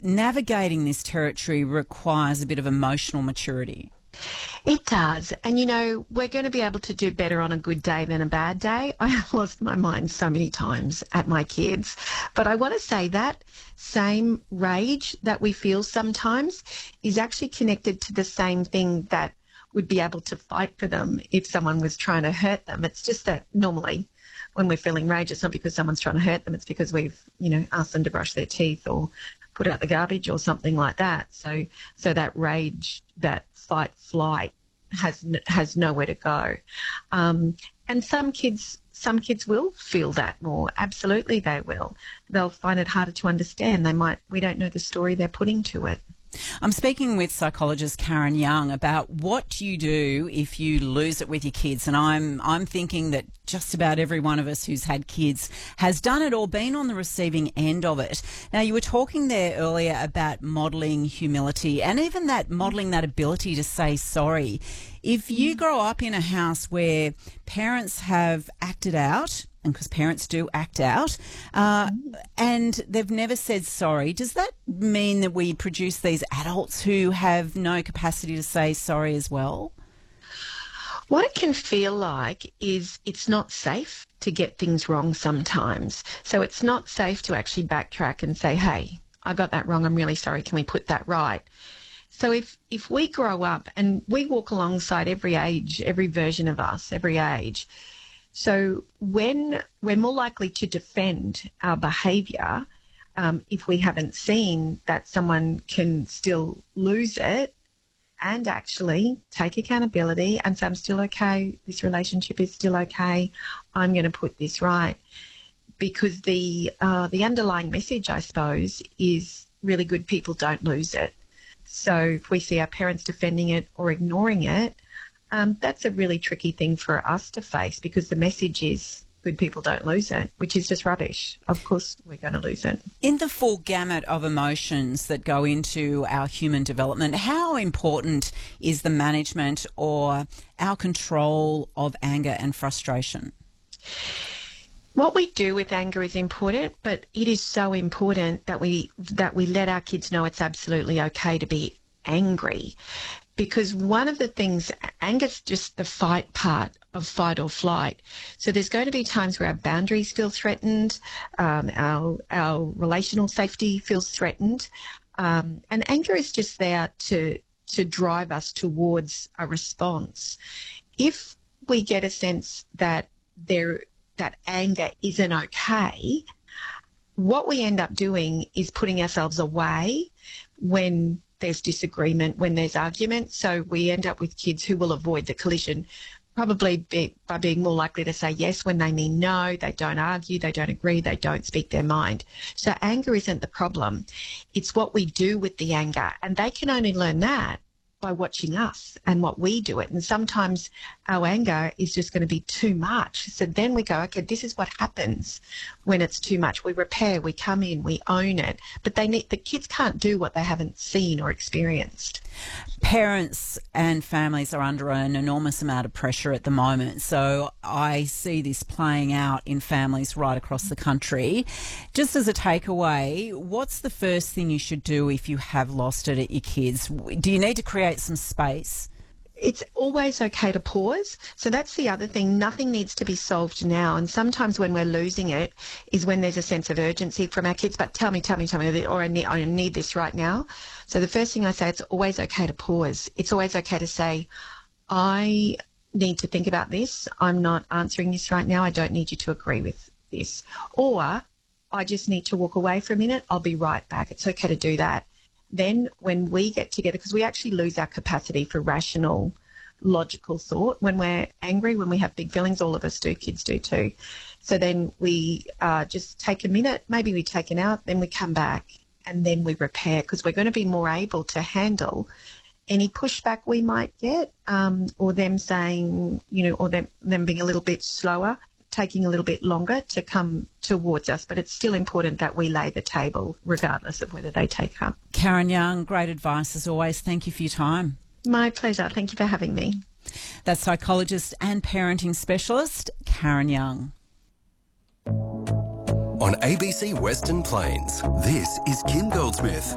navigating this territory requires a bit of emotional maturity. It does. And, we're going to be able to do better on a good day than a bad day. I have lost my mind so many times at my kids. But I want to say that same rage that we feel sometimes is actually connected to the same thing that would be able to fight for them if someone was trying to hurt them. It's just that normally when we're feeling rage, it's not because someone's trying to hurt them. It's because we've, asked them to brush their teeth or put out the garbage or something like that. So that rage, that fight, flight has nowhere to go. And some kids will feel that more. Absolutely they will. They'll find it harder to understand. We don't know the story they're putting to it. I'm speaking with psychologist Karen Young about what you do if you lose it with your kids. And I'm thinking that just about every one of us who's had kids has done it or been on the receiving end of it. Now, you were talking there earlier about modelling humility and even that modelling that ability to say sorry. If you grow up in a house where parents have acted out, and because parents do act out, and they've never said sorry, does that mean that we produce these adults who have no capacity to say sorry as well? What it can feel like is it's not safe to get things wrong sometimes. So it's not safe to actually backtrack and say, hey, I got that wrong, I'm really sorry, can we put that right? So if we grow up and we walk alongside every age, every version of us, every age, so when we're more likely to defend our behaviour, if we haven't seen that someone can still lose it and actually take accountability and say, I'm still okay, this relationship is still okay, I'm going to put this right. Because the underlying message, I suppose, is really good people don't lose it. So if we see our parents defending it or ignoring it, that's a really tricky thing for us to face because the message is good people don't lose it, which is just rubbish. Of course we're going to lose it. In the full gamut of emotions that go into our human development, how important is the management or our control of anger and frustration? What we do with anger is important, but it is so important that we let our kids know it's absolutely okay to be angry. Because one of the things, anger is just the fight part of fight or flight. So there's going to be times where our boundaries feel threatened, our relational safety feels threatened, and anger is just there to drive us towards a response. If we get a sense that that anger isn't okay, what we end up doing is putting ourselves away when there's disagreement, when there's argument. So we end up with kids who will avoid the collision, probably by being more likely to say yes when they mean no, they don't argue, they don't agree, they don't speak their mind. So anger isn't the problem. It's what we do with the anger. And they can only learn that by watching us and what we do it. And sometimes our anger is just going to be too much. So then we go, okay, this is what happens when it's too much. We repair, we come in, we own it. But the kids can't do what they haven't seen or experienced. Parents and families are under an enormous amount of pressure at the moment. So I see this playing out in families right across the country. Just as a takeaway, what's the first thing you should do if you have lost it at your kids? Do you need to create some space? It's always okay to pause. So that's the other thing. Nothing needs to be solved now. And sometimes when we're losing it is when there's a sense of urgency from our kids. But tell me, or I need this right now. So the first thing I say, it's always okay to pause. It's always okay to say, I need to think about this. I'm not answering this right now. I don't need you to agree with this. Or I just need to walk away for a minute. I'll be right back. It's okay to do that. Then when we get together, because we actually lose our capacity for rational, logical thought when we're angry, when we have big feelings, all of us do, kids do too. So then we just take a minute, maybe we take an hour, then we come back and then we repair because we're going to be more able to handle any pushback we might get or them saying, or them being a little bit slower, taking a little bit longer to come towards us, but it's still important that we lay the table regardless of whether they take up. Karen Young, great advice as always. Thank you for your time. My pleasure. Thank you for having me. That's psychologist and parenting specialist Karen Young. On ABC Western Plains, this is Kim Goldsmith.